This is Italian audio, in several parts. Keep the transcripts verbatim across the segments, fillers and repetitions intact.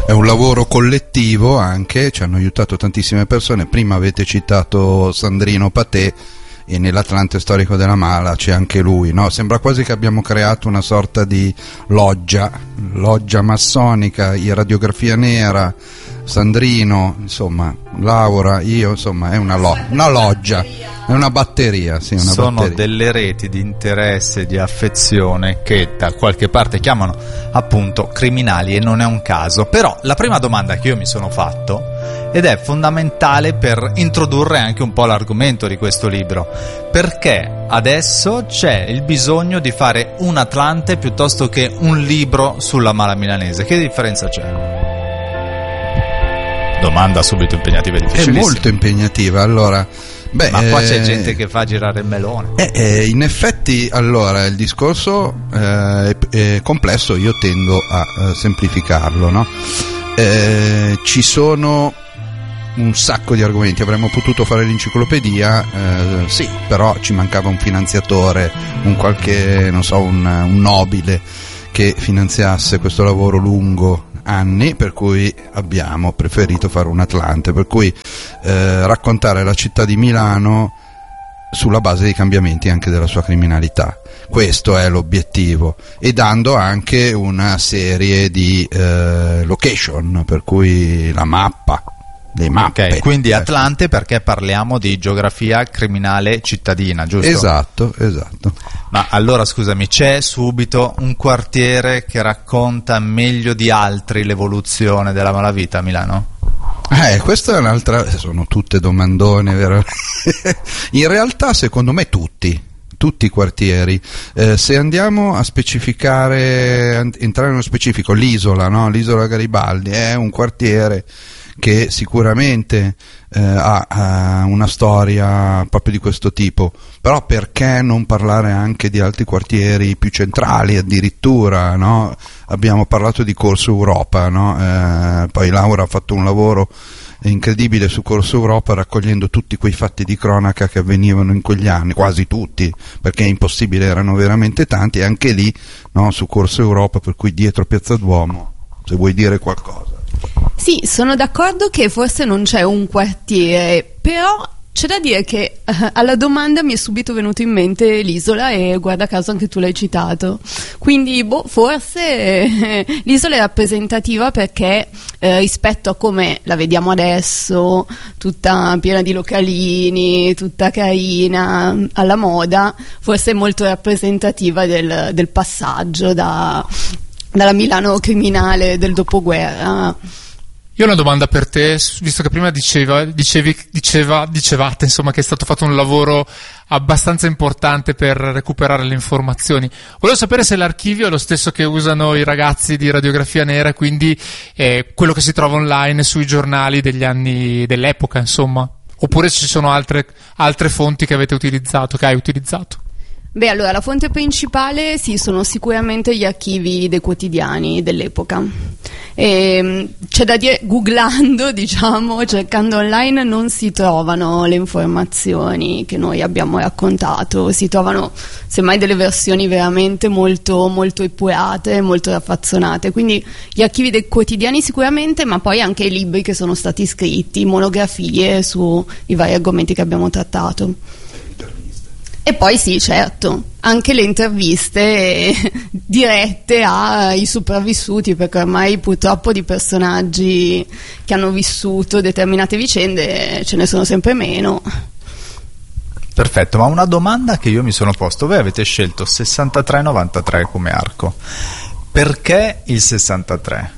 È un lavoro collettivo anche, ci hanno aiutato tantissime persone. Prima avete citato Sandrino Patè, e nell'Atlante storico della Mala c'è anche lui, no? Sembra quasi che abbiamo creato una sorta di loggia, loggia massonica, in Radiografia Nera, Sandrino, insomma, Laura, io, insomma, è una, lo- una loggia, è una batteria, sì, una sono batteria. Delle reti di interesse, di affezione che da qualche parte chiamano appunto criminali, e non è un caso. Però la prima domanda che io mi sono fatto, ed è fondamentale per introdurre anche un po' l'argomento di questo libro: perché adesso c'è il bisogno di fare un Atlante piuttosto che un libro sulla Mala milanese? Che differenza c'è? Domanda subito impegnativa e difficilissima. È molto impegnativa, allora. Beh, ma qua eh, c'è gente che fa girare il melone. Eh, eh, in effetti, allora, il discorso eh, è, è complesso, io tendo a, a semplificarlo, no? Eh, ci sono un sacco di argomenti, avremmo potuto fare l'enciclopedia, eh, sì, però ci mancava un finanziatore, un qualche, non so, un, un nobile che finanziasse questo lavoro lungo anni, per cui abbiamo preferito fare un Atlante, per cui eh, raccontare la città di Milano sulla base dei cambiamenti anche della sua criminalità. Questo è l'obiettivo, e dando anche una serie di eh, location, per cui la mappa, le mappe. Okay, quindi Atlante perché parliamo di geografia criminale cittadina, giusto? Esatto, esatto. Ma allora scusami, c'è subito un quartiere che racconta meglio di altri l'evoluzione della malavita a Milano? Eh, questa è un'altra, sono tutte domandone, vero? In realtà secondo me tutti, tutti i quartieri. Eh, se andiamo a specificare, entrare nello specifico, l'isola, no? L'isola Garibaldi è un quartiere che sicuramente eh, ha, ha una storia proprio di questo tipo, però perché non parlare anche di altri quartieri più centrali addirittura, no? Abbiamo parlato di Corso Europa, no? Eh, poi Laura ha fatto un lavoro incredibile su Corso Europa, raccogliendo tutti quei fatti di cronaca che avvenivano in quegli anni, quasi tutti, perché è impossibile, erano veramente tanti, e anche lì, no, su Corso Europa, per cui dietro Piazza Duomo, se vuoi dire qualcosa. Sì, sono d'accordo che forse non c'è un quartiere, però c'è da dire che eh, alla domanda mi è subito venuto in mente l'isola, e guarda caso anche tu l'hai citato, quindi boh, forse eh, l'isola è rappresentativa perché eh, rispetto a come la vediamo adesso, tutta piena di localini, tutta carina, alla moda, forse è molto rappresentativa del, del passaggio da, dalla Milano criminale del dopoguerra. Io ho una domanda per te, visto che prima diceva, dicevi, diceva, dicevate insomma che è stato fatto un lavoro abbastanza importante per recuperare le informazioni. Volevo sapere se l'archivio è lo stesso che usano i ragazzi di Radiografia Nera, quindi è quello che si trova online sui giornali degli anni dell'epoca, insomma, oppure ci sono altre, altre fonti che avete utilizzato, che hai utilizzato. Beh, allora, la fonte principale sì, sono sicuramente gli archivi dei quotidiani dell'epoca. E, c'è da dire, googlando, diciamo, cercando online, non si trovano le informazioni che noi abbiamo raccontato, si trovano semmai delle versioni veramente molto, molto epurate, molto raffazzonate. Quindi gli archivi dei quotidiani sicuramente, ma poi anche i libri che sono stati scritti, monografie sui vari argomenti che abbiamo trattato. E poi sì, certo, anche le interviste dirette ai sopravvissuti, perché ormai purtroppo di personaggi che hanno vissuto determinate vicende ce ne sono sempre meno. Perfetto, ma una domanda che io mi sono posto: voi avete scelto sessantatré novantatré come arco, perché il sessantatré?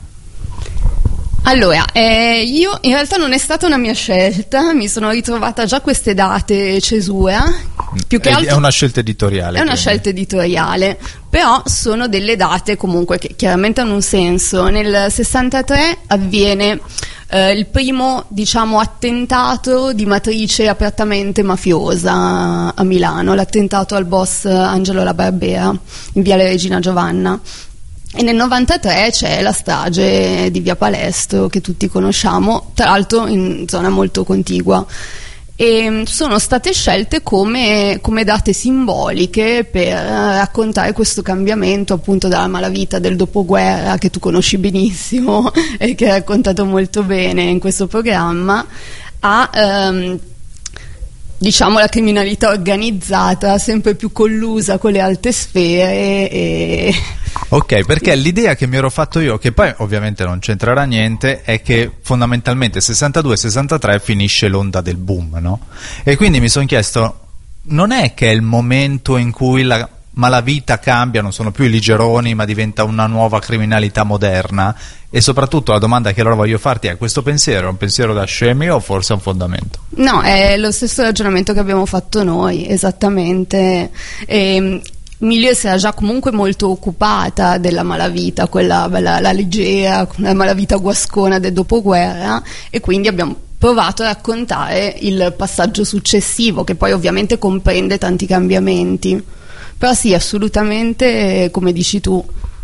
Allora, eh, io in realtà non è stata una mia scelta, mi sono ritrovata già queste date cesura. Più che è, altro è una scelta editoriale. È una quindi. scelta editoriale, però sono delle date comunque che chiaramente hanno un senso. Nel sessantatré avviene eh, il primo, diciamo, attentato di matrice apertamente mafiosa a Milano, l'attentato al boss Angelo La Barbera in Viale Regina Giovanna. E nel novantatré c'è la strage di Via Palestro, che tutti conosciamo, tra l'altro in zona molto contigua. e sono state scelte come, come date simboliche per raccontare questo cambiamento appunto dalla malavita del dopoguerra, che tu conosci benissimo e che hai raccontato molto bene in questo programma, a ehm, diciamo la criminalità organizzata sempre più collusa con le alte sfere e... Ok, perché l'idea che mi ero fatto io, che poi ovviamente non c'entrerà niente, è che fondamentalmente sessantadue sessantatré finisce l'onda del boom, no? E quindi mi sono chiesto, non è che è il momento in cui la malavita cambia, non sono più i ligeroni ma diventa una nuova criminalità moderna? E soprattutto la domanda che allora voglio farti è: questo pensiero è un pensiero da scemi o forse ha un fondamento? No, è lo stesso ragionamento che abbiamo fatto noi, esattamente. E Milio si era già comunque molto occupata della malavita, quella bella, la leggera, la malavita guascona del dopoguerra, e quindi abbiamo provato a raccontare il passaggio successivo, che poi ovviamente comprende tanti cambiamenti. Però sì, assolutamente, come dici tu.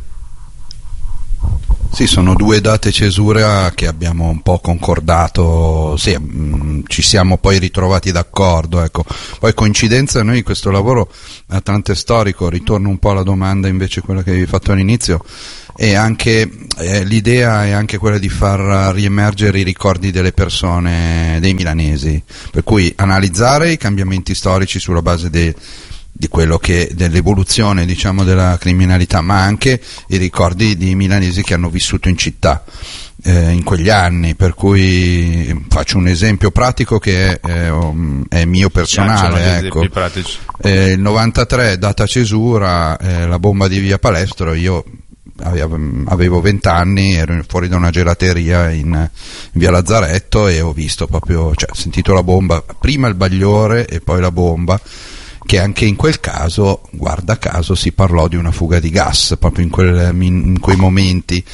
Sì, sono due date cesura che abbiamo un po' concordato, sì, mh, ci siamo poi ritrovati d'accordo, ecco. Poi coincidenza, noi questo lavoro Atlante storico, ritorno un po' alla domanda invece quella che avevi fatto all'inizio, e anche eh, l'idea è anche quella di far riemergere i ricordi delle persone, dei milanesi, per cui analizzare i cambiamenti storici sulla base dei di quello che dell'evoluzione, diciamo, della criminalità, ma anche i ricordi di milanesi che hanno vissuto in città eh, in quegli anni, per cui faccio un esempio pratico che è, è, è mio personale, ecco. Eh, il novantatré, data cesura, eh, la bomba di via Palestro, io avevo vent'anni, ero fuori da una gelateria in, in via Lazzaretto e ho visto proprio, cioè ho sentito la bomba, prima il bagliore e poi la bomba, che anche in quel caso, guarda caso, si parlò di una fuga di gas proprio in, quel, in quei momenti,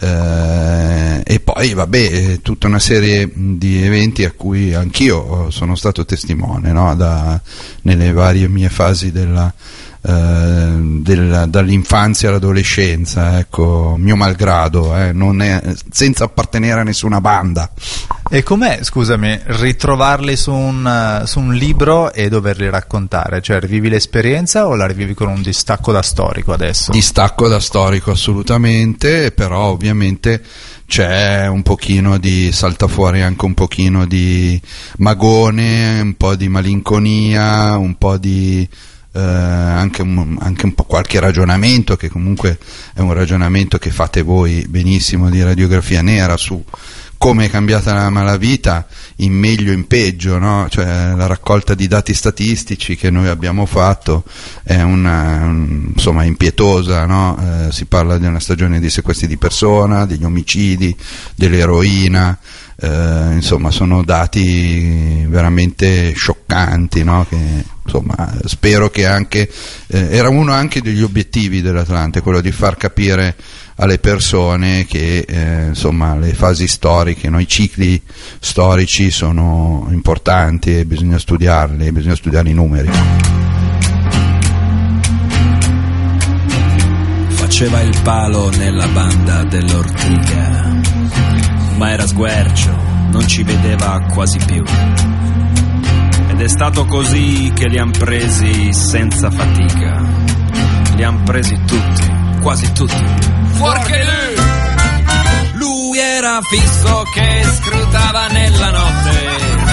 eh, e poi vabbè, tutta una serie di eventi a cui anch'io sono stato testimone, no? Da, nelle varie mie fasi della, eh, della, dall'infanzia all'adolescenza, ecco, mio malgrado, eh, non è, senza appartenere a nessuna banda. E com'è, scusami, ritrovarli su un, su un libro e doverli raccontare? Cioè, rivivi l'esperienza o la rivivi con un distacco da storico adesso? Distacco da storico assolutamente, però ovviamente c'è un pochino di, salta fuori anche un pochino di magone, un po' di malinconia, un po' di eh, anche, un, anche un po' qualche ragionamento, che comunque è un ragionamento che fate voi benissimo, di radiografia nera su come è cambiata la malavita in meglio e in peggio, no? Cioè, la raccolta di dati statistici che noi abbiamo fatto è una, un, insomma, impietosa, no? Eh, si parla di una stagione di sequestri di persona, degli omicidi, dell'eroina, eh, insomma sono dati veramente scioccanti, no? Che insomma spero che anche eh, era uno anche degli obiettivi dell'Atlante, quello di far capire alle persone che eh, insomma le fasi storiche, no? I cicli storici sono importanti e bisogna studiarli, bisogna studiare i numeri. Faceva il palo nella banda dell'Ortiga, ma era sguercio, non ci vedeva quasi più. Ed è stato così che li han presi senza fatica, li han presi tutti, quasi tutti. Fuorché lui! Lui era fisso che scrutava nella notte